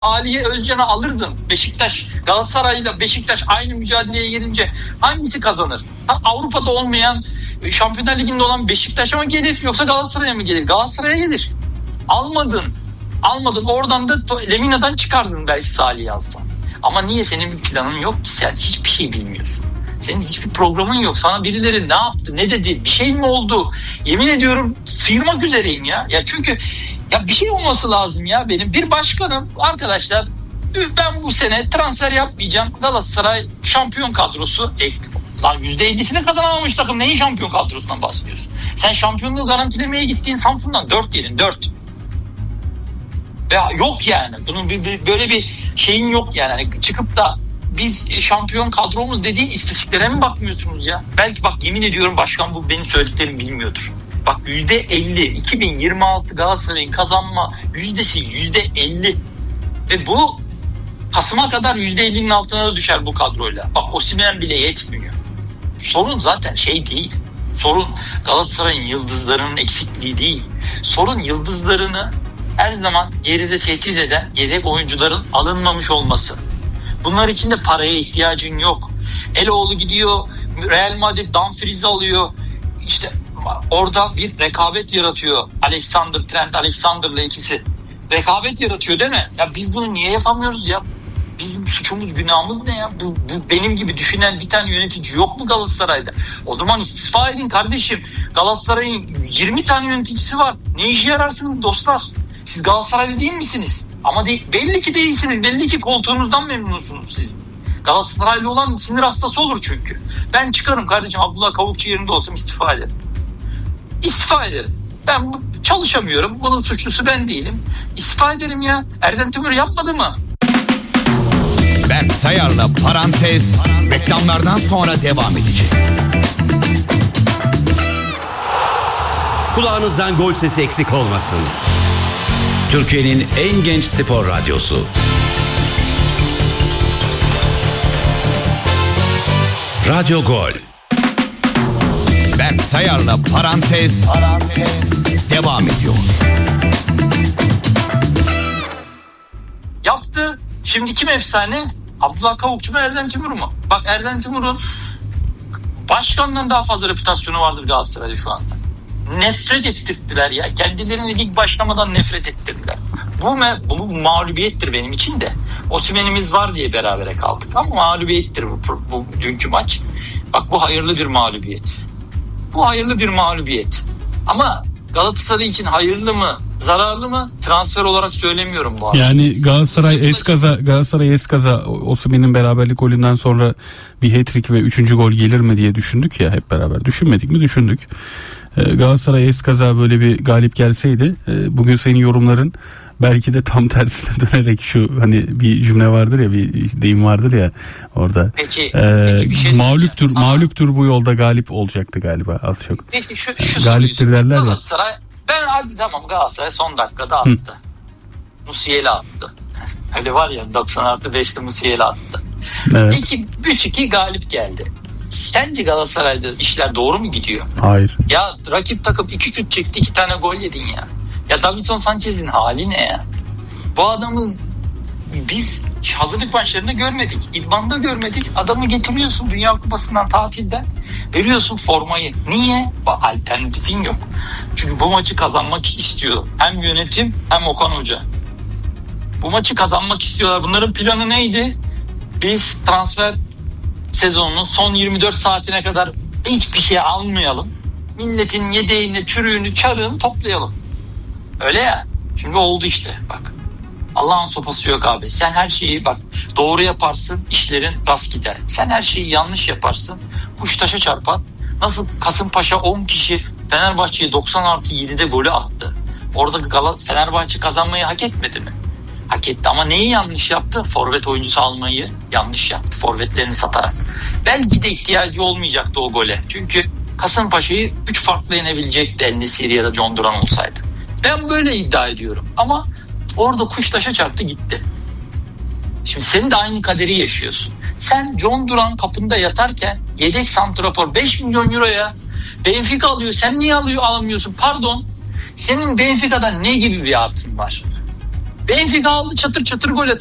Aliye Özcan'ı alırdın. Beşiktaş, Galatasaray'la Beşiktaş aynı mücadeleye gelince hangisi kazanır? Avrupa'da olmayan, Şampiyonlar Ligi'nde olan Beşiktaş'a mı gelir yoksa Galatasaray'a mı gelir? Galatasaray'a gelir. Almadın. Oradan da Lemina'dan çıkardın belki Salih'i alsan. Ama niye? Senin bir planın yok ki, sen hiçbir şey bilmiyorsun. Senin hiçbir programın yok. Sana birileri ne yaptı, ne dedi, bir şey mi oldu? Yemin ediyorum sıyırmak üzereyim ya. Ya çünkü ya bir şey olması lazım ya benim. Bir başkanım, arkadaşlar ben bu sene transfer yapmayacağım. Galatasaray şampiyon kadrosu. Lan %50'sini kazanamamış takım. Neyin şampiyon kadrosundan bahsediyorsun? Sen şampiyonluğu garantilemeye gittiğin Samsun'dan 4 yedin, 4. Ya yok yani. Bunun böyle bir şeyin yok yani. Hani çıkıp da biz şampiyon kadromuz dediğin istatistiklere mi bakmıyorsunuz ya? Belki bak, yemin ediyorum başkan bu benim söylediklerimi bilmiyordur. Bak %50 2026 Galatasaray'ın kazanma yüzdesi %50 ve bu Kasım'a kadar %50'nin altına da düşer bu kadroyla. Bak Osimhen bile yetmiyor. Sorun zaten şey değil. Sorun Galatasaray'ın yıldızlarının eksikliği değil. Sorun yıldızlarını her zaman geride tehdit eden yedek oyuncuların alınmamış olması. Bunlar için de paraya ihtiyacın yok. Eloğlu gidiyor, Real Madrid Dumfries'i alıyor. İşte orada bir rekabet yaratıyor. Trent Alexander'la ikisi. Rekabet yaratıyor değil mi? Ya biz bunu niye yapamıyoruz ya? Bizim suçumuz, günahımız ne ya? Bu benim gibi düşünen bir tane yönetici yok mu Galatasaray'da? O zaman istifa edin kardeşim. Galatasaray'ın 20 tane yöneticisi var. Ne işe yararsınız dostlar? Siz Galatasaraylı değil misiniz? Ama belli ki değilsiniz. Belli ki koltuğunuzdan memnunsunuz siz. Galatasaraylı olan sinir hastası olur çünkü. Ben çıkarım kardeşim, Abdullah Kavukçu yerinde olsam istifa ederim. İstifa ederim. Ben çalışamıyorum. Bunun suçlusu ben değilim. İstifa ederim ya. Erdem Tümür yapmadı mı? Berk Sayar'la Parantez reklamlardan sonra devam edecek. Kulağınızdan gol sesi eksik olmasın. Türkiye'nin en genç spor radyosu. Radyo Gol. Berk Sayar'la Parantez devam ediyor. Yaptı. Şimdi kim efsane? Abdullah Kavukçu mu, Erdem Tümür mü? Bak Erdem Tümür'ün başkandan daha fazla reputasyonu vardır Galatasaray'da şu anda. Nefret ettirdiler ya. Kendilerini lig başlamadan nefret ettirdiler. Bu mağlubiyettir benim için de. Osimhen'imiz var diye berabere kaldık. Ama mağlubiyettir bu dünkü maç. Bak bu hayırlı bir mağlubiyet. Bu hayırlı bir mağlubiyet. Ama Galatasaray için hayırlı mı, zararlı mı? Transfer olarak söylemiyorum bu arada. Yani Galatasaray eskaza Osimhen'in beraberlik golünden sonra bir hat-trick ve 3. gol gelir mi diye düşündük ya hep beraber. Düşünmedik mi? Düşündük. Galatasaray eskaza böyle bir galip gelseydi bugün senin yorumların belki de tam tersine dönerek şu hani bir cümle vardır ya, bir deyim vardır ya orada. Peki bir şey mağluptur bu yolda galip olacaktı galiba az çok. Peki şu galiptir derler ya. Galatasaray Galatasaray son dakikada attı. Musiala attı. Öyle var ya 90+5'te Musiala attı. Evet. 3-2 galip geldi. Sence Galatasaray'da işler doğru mu gidiyor? Hayır. Ya rakip takım 2 şut çekti, 2 tane gol yedin ya. Ya Davinson Sanchez'in hali ne ya? Bu adamın biz hazırlık maçlarını görmedik. İdman'da görmedik. Adamı getiriyorsun Dünya Kupası'ndan, tatilden. Veriyorsun formayı. Niye? Alternatifin yok. Çünkü bu maçı kazanmak istiyor. Hem yönetim hem Okan Hoca. Bu maçı kazanmak istiyorlar. Bunların planı neydi? Biz transfer sezonunun son 24 saatine kadar hiçbir şey almayalım. Milletin yedeğini, çürüğünü, çarığını toplayalım. Öyle ya. Şimdi oldu işte bak. Allah'ın sopası yok abi. Sen her şeyi bak doğru yaparsın, işlerin rast gider. Sen her şeyi yanlış yaparsın, kuş taşa çarpar. Nasıl Kasımpaşa 10 kişi Fenerbahçe'ye 90+7'de golü attı. Orada Fenerbahçe kazanmayı hak etmedi mi? Hak etti ama neyi yanlış yaptı? Forvet oyuncusu almayı yanlış yaptı. Forvetlerini satarak. Belki de ihtiyacı olmayacaktı o gole. Çünkü Kasımpaşa'yı 3 farklı yenebilecekti En-Nesyri ya da John Duran olsaydı. Ben böyle iddia ediyorum. Ama orada kuş taşa çarptı gitti. Şimdi senin de aynı kaderi yaşıyorsun. Sen John Duran kapında yatarken yedek santrafor 5 milyon euroya Benfica alıyor. Sen niye alamıyorsun? Pardon. Senin Benfica'da ne gibi bir artın var? Benfica aldı çatır çatır gol